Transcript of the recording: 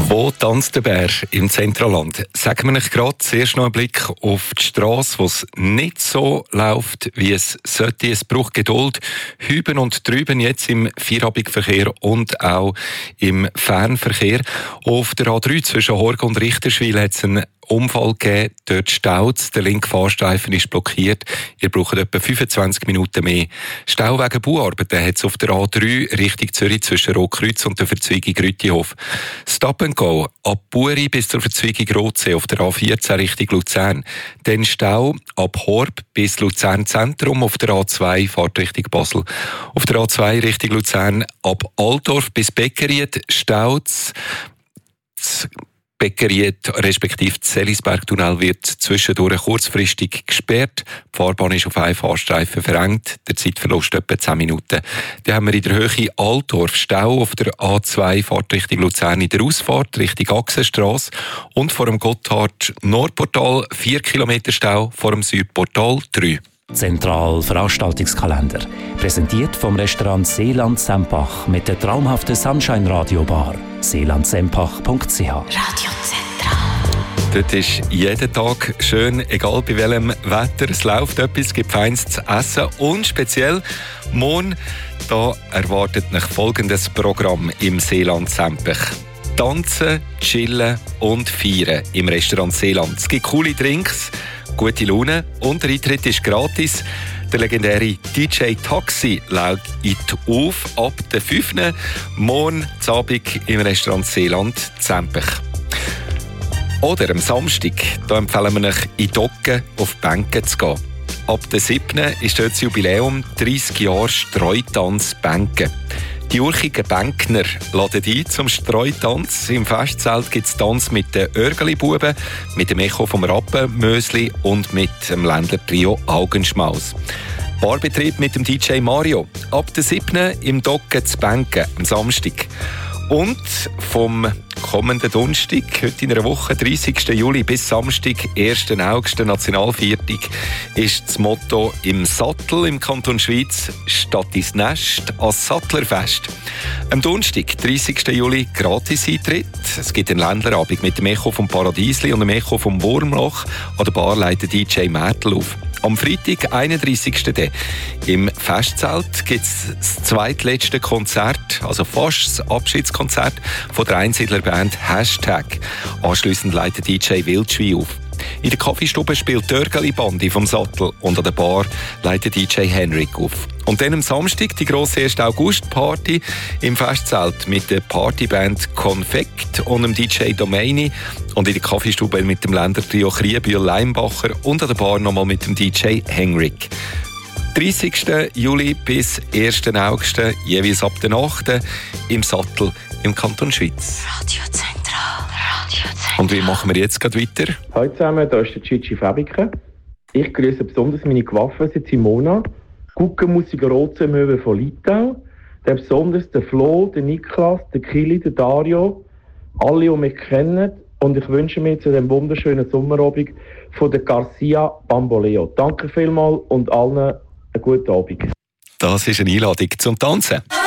Wo tanzt der Bär im Zentralland? Sagen wir nicht gerade zuerst noch einen Blick auf die Strasse, wo es nicht so läuft, wie es sollte. Es braucht Geduld, hüben und drüben jetzt im Feierabendverkehr und auch im Fernverkehr. Auf der A3 zwischen Horg und Richterswil hat es einen Unfall gegeben. Dort staut es. Der linke Fahrstreifen ist blockiert. Ihr braucht etwa 25 Minuten mehr. Stau wegen Bauarbeiten hat es auf der A3 Richtung Zürich zwischen Rotkreuz und der Verzweigung Rütihof. Stop and Go ab Buri bis zur Verzweigung Rotsee auf der A14 Richtung Luzern. Dann Stau ab Horb bis Luzern Zentrum auf der A2 Fahrt Richtung Basel. Auf der A2 Richtung Luzern ab Altdorf bis Beckeried staut es. Beckeried respektive Sellisbergtunnel wird zwischendurch kurzfristig gesperrt. Die Fahrbahn ist auf einen Fahrstreifen verengt. Der Zeitverlust etwa 10 Minuten. Dann haben wir in der Höhe Altdorf Stau auf der A2 Fahrt Richtung Luzern in der Ausfahrt Richtung Achsenstrasse und vor dem Gotthard Nordportal 4 Kilometer Stau, vor dem Südportal 3. Zentral Veranstaltungskalender. Präsentiert vom Restaurant Seeland Sempach mit der traumhaften Sunshine Radio Bar. seelandsempach.ch. Radio Zentral. Dort ist jeden Tag schön, egal bei welchem Wetter. Es läuft etwas, es gibt Feines zu essen und speziell morgen, da erwartet euch folgendes Programm im Seeland Sempach. Tanzen, chillen und feiern im Restaurant Seeland. Es gibt coole Drinks, gute Laune und der Eintritt ist gratis. Der legendäre DJ Taxi läuft auf ab der 5. morgen Abend im Restaurant Seeland Sempach. Oder am Samstag, da empfehlen wir euch in Docken auf die Bänke zu gehen. Ab der 7. ist dort das Jubiläum 30 Jahre Streutanz Bänke. Die urchigen Bänkner laden ein zum Streutanz. Im Festzelt gibt es Tanz mit den Örgeli-Buben, mit dem Echo vom Rappenmösli und mit dem Ländler-Trio Augenschmaus. Barbetrieb mit dem DJ Mario. Ab der 7. im Docken zu Bänken, am Samstag. Und vom kommenden Donnerstag, heute in einer Woche, 30. Juli bis Samstag, 1. August, Nationalviertag, ist das Motto «Im Sattel» im Kanton Schweiz «Statt ins Nest» als Sattlerfest. Am Donnerstag, 30. Juli, Gratis-Eintritt. Es gibt einen Ländlerabend mit dem Echo vom Paradiesli und dem Echo vom Wurmloch. An der Bar leitet DJ Mertel auf. Am Freitag, 31. im Festzelt gibt es das zweitletzte Konzert, also fast das Abschiedskonzert von der Einsiedlerband #. Anschliessend leitet DJ Wildschwein auf. In der Kaffeestube spielt Dörgeli Bandi vom Sattel und an der Bar leitet DJ Henrik auf. Und dann am Samstag die grosse 1. August-Party im Festzelt mit der Partyband Konfekt und dem DJ Domeini und in der Kaffeestube mit dem Ländler-Trio Kriebühl-Leimbacher und an der Bar nochmal mit dem DJ Henrik. 30. Juli bis 1. August, jeweils ab der 8. im Sattel im Kanton Schweiz. Radio Zentral. Radio Zentral. Und wie machen wir jetzt gerade weiter? Hallo zusammen, hier ist der Gigi Fabike. Ich grüße besonders meine Coiffeuse Simona, Guggenmusiker Rotzemöwe von Litau, dann besonders den Flo, den Niklas, den Kili, den Dario, alle, die mich kennen. Und ich wünsche mir zu diesem wunderschönen Sommerabend von der Garcia Bamboleo. Danke vielmals und allen einen guten Abend. Das ist eine Einladung zum Tanzen.